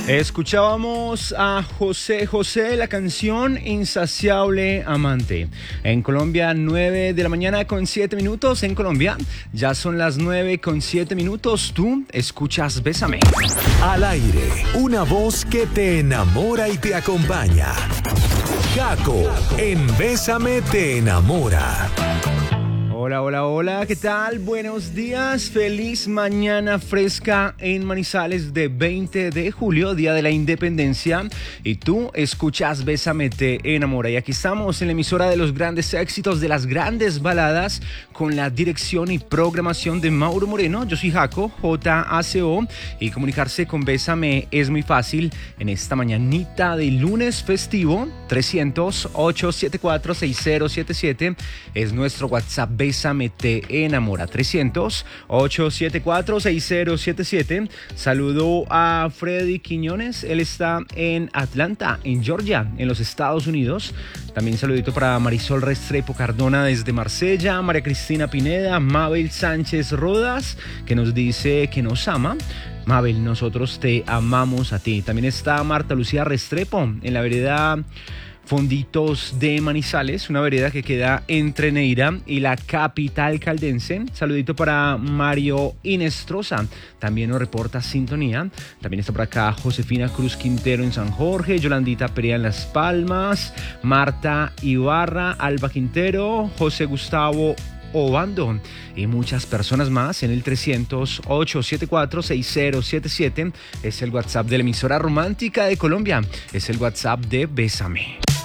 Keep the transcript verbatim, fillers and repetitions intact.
Escuchábamos a José José, la canción Insaciable Amante. En Colombia, nueve de la mañana con siete minutos. En Colombia, ya son las nueve con siete minutos. Tú escuchas Bésame. Al aire, una voz que te enamora y te acompaña. Jaco, en Bésame te enamora. Hola, hola, hola, ¿qué tal? Buenos días, feliz mañana fresca en Manizales de veinte de julio, Día de la Independencia. Y tú escuchas Bésame te enamora. Y aquí estamos en la emisora de los grandes éxitos, de las grandes baladas, con la dirección y programación de Mauro Moreno. Yo soy Jaco, J A C O, y comunicarse con Bésame es muy fácil en esta mañanita de lunes festivo. Trescientos, ochocientos setenta y cuatro, sesenta siete siete es nuestro WhatsApp. Bésame te enamora. Trescientos, ochocientos setenta y cuatro, sesenta siete siete. Saludo a Freddy Quiñones. Él está en Atlanta, en Georgia, en los Estados Unidos. También saludito para Marisol Restrepo Cardona desde Marsella, María Cristina Pineda, Mabel Sánchez Rodas, que nos dice que nos ama. Mabel, nosotros te amamos a ti. También está Marta Lucía Restrepo en la vereda Fonditos de Manizales, una vereda que queda entre Neira y la capital caldense. Saludito para Mario Inestrosa, también nos reporta sintonía. También está por acá Josefina Cruz Quintero en San Jorge, Yolandita Perea en Las Palmas, Marta Ibarra, Alba Quintero, José Gustavo Obando y muchas personas más en el trescientos, ochocientos setenta y cuatro, sesenta siete siete. Es el WhatsApp de la emisora romántica de Colombia, es el WhatsApp de Bésame.